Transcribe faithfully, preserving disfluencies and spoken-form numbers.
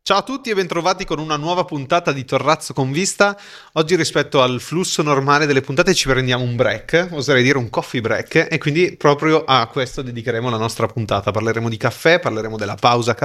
Ciao a tutti e bentrovati con una nuova puntata di Torrazzo con Vista. Oggi rispetto al flusso normale delle puntate ci prendiamo un break, oserei dire un coffee break, e quindi proprio a questo dedicheremo la nostra puntata. Parleremo di caffè, parleremo della pausa